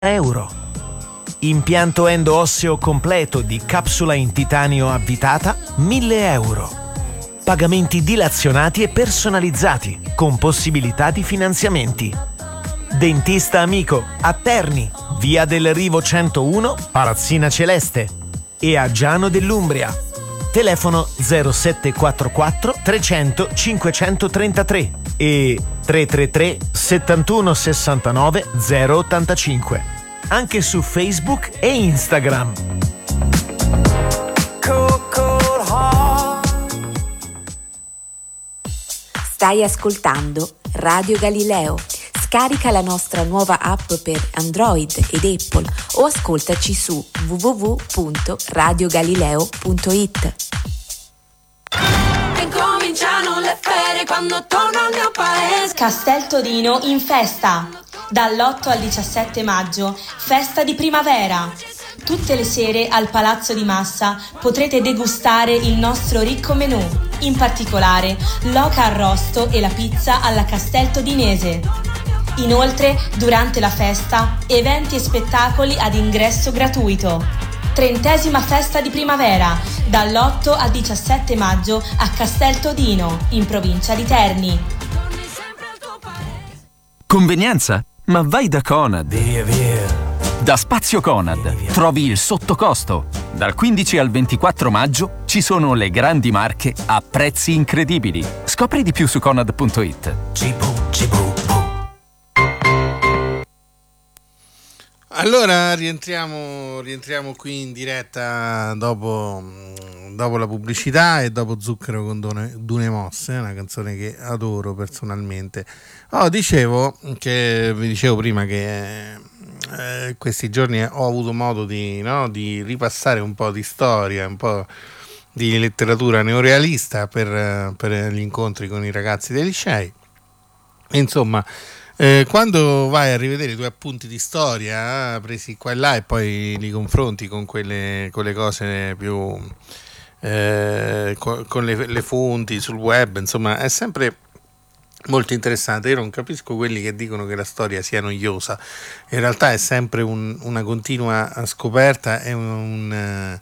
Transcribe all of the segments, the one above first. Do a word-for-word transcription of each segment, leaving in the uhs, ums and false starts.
euro. Impianto endo-osseo completo di capsula in titanio avvitata, mille euro. Pagamenti dilazionati e personalizzati, con possibilità di finanziamenti. Dentista amico, a Terni, via del Rivo centouno, Palazzina Celeste. E a Giano dell'Umbria. Telefono zero sette quattro quattro trecento cinquecentotrentatré e tre tre tre settantuno sessantanove zero ottantacinque. Anche su Facebook e Instagram. Stai ascoltando Radio Galileo. Scarica la nostra nuova app per Android ed Apple o ascoltaci su w w w punto radio galileo punto it. E cominciano le ferie quando torno al mio paese. Castel Todino in festa. Dall'otto al diciassette maggio, festa di primavera. Tutte le sere al Palazzo di Massa potrete degustare il nostro ricco menù. In particolare, l'oca arrosto e la pizza alla Castel Todinese. Inoltre, durante la festa, eventi e spettacoli ad ingresso gratuito. Trentesima festa di primavera, dall'otto al diciassette maggio a Castel Todino, in provincia di Terni. Convenienza? Ma vai da Conad. Via, via. Da Spazio Conad trovi il sottocosto. Dal quindici al ventiquattro maggio ci sono le grandi marche a prezzi incredibili. Scopri di più su conad punto it. Cibu, cibu. Allora rientriamo, rientriamo qui in diretta dopo, dopo la pubblicità e dopo Zucchero con Dune, Dune Mosse, una canzone che adoro personalmente. Oh, dicevo che vi dicevo prima che eh, questi giorni ho avuto modo di, no, di ripassare un po' di storia, un po' di letteratura neorealista per, per gli incontri con i ragazzi dei licei. Insomma, Eh, quando vai a rivedere i tuoi appunti di storia eh, presi qua e là e poi li confronti con quelle con le cose più eh, con, con le, le fonti sul web, insomma è sempre molto interessante. Io non capisco quelli che dicono che la storia sia noiosa, in realtà è sempre un, una continua scoperta e un, un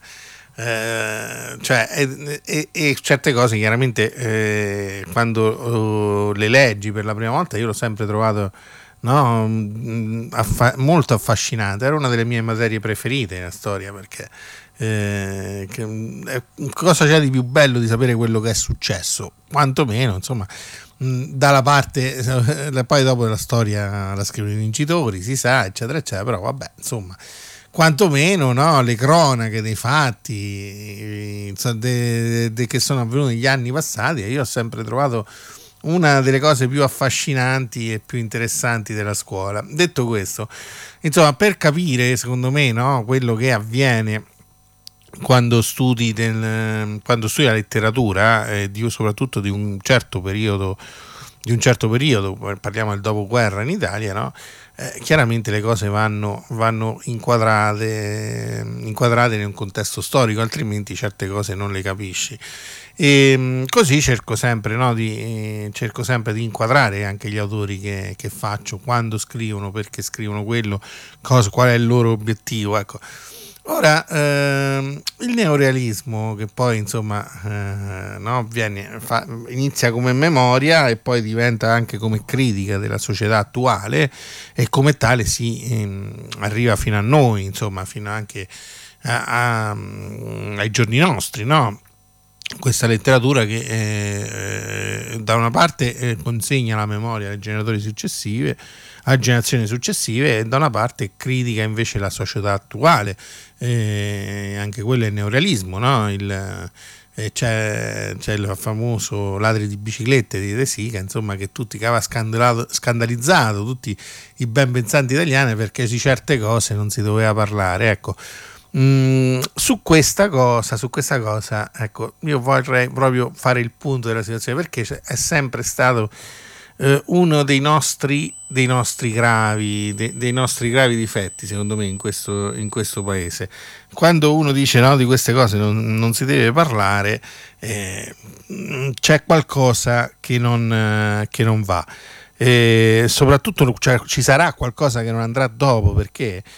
Eh, cioè e, e, e certe cose chiaramente eh, quando uh, le leggi per la prima volta io l'ho sempre trovato, no, affa- molto affascinante. Era una delle mie materie preferite la storia, perché eh, che, eh, cosa c'è di più bello di sapere quello che è successo, quantomeno insomma mh, dalla parte eh, poi dopo la storia la scrivono i vincitori, si sa, eccetera eccetera, però vabbè, insomma quantomeno, no, le cronache dei fatti de, de, che sono avvenuti negli anni passati, e io ho sempre trovato una delle cose più affascinanti e più interessanti della scuola. Detto questo, insomma, per capire secondo me, no, quello che avviene quando studi del, quando studi la letteratura eh, di, soprattutto di un certo periodo di un certo periodo, parliamo del dopoguerra in Italia, no? Eh, chiaramente le cose vanno, vanno inquadrate, inquadrate in un contesto storico, altrimenti certe cose non le capisci. E così cerco sempre, no, di, eh, cerco sempre di inquadrare anche gli autori che, che faccio, quando scrivono, perché scrivono quello, cosa, qual è il loro obiettivo, ecco. Ora, ehm, il neorealismo, che poi insomma eh, no, viene, fa, inizia come memoria e poi diventa anche come critica della società attuale, e come tale si ehm, arriva fino a noi, insomma, fino anche a, a, ai giorni nostri, no? Questa letteratura che eh, da una parte eh, consegna la memoria ai generatori successivi, a generazioni successive, e da una parte critica invece la società attuale, eh, anche quello è il neorealismo, no? Il, eh, c'è, c'è il famoso Ladri di biciclette di De Sica, insomma, che tutti che aveva scandalizzato tutti i ben pensanti italiani perché di certe cose non si doveva parlare, ecco. Mm, su questa cosa, su questa cosa, ecco, io vorrei proprio fare il punto della situazione, perché è sempre stato eh, uno dei nostri, dei nostri gravi, de, dei nostri gravi difetti, secondo me, in questo, in questo paese. Quando uno dice no, di queste cose non, non si deve parlare, eh, c'è qualcosa che non, eh, che non va. e soprattutto cioè, ci sarà qualcosa che non andrà dopo, perché